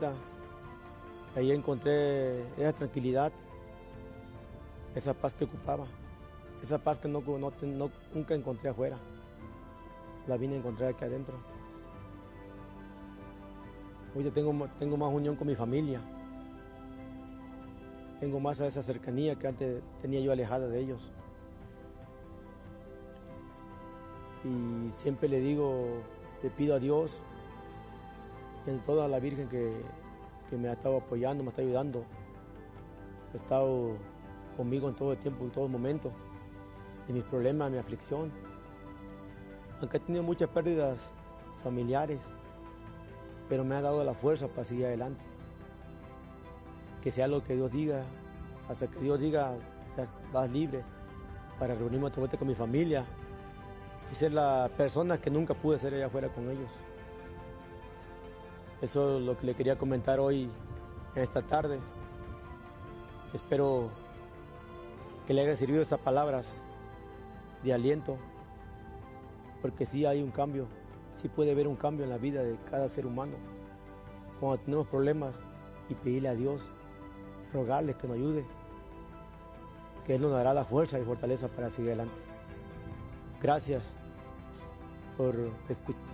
cuenta, ahí encontré esa tranquilidad, esa paz que ocupaba, esa paz que nunca encontré afuera, la vine a encontrar aquí adentro. Hoy ya tengo más unión con mi familia, tengo más a esa cercanía que antes tenía yo alejada de ellos. Y siempre le pido a Dios y en toda la Virgen que me ha estado apoyando, me está ayudando, ha estado conmigo en todo el tiempo, en todo momento, de mis problemas, mi aflicción. Aunque he tenido muchas pérdidas familiares, pero me ha dado la fuerza para seguir adelante. Que sea lo que Dios diga, hasta que Dios diga, ya vas libre para reunirme otra vez con mi familia y ser la persona que nunca pude ser allá afuera con ellos. Eso es lo que le quería comentar hoy, en esta tarde. Espero que le haya servido esas palabras de aliento, porque sí hay un cambio, sí puede haber un cambio en la vida de cada ser humano. Cuando tenemos problemas y pedirle a Dios, rogarle que nos ayude, que Él nos dará la fuerza y fortaleza para seguir adelante. Gracias por escuchar.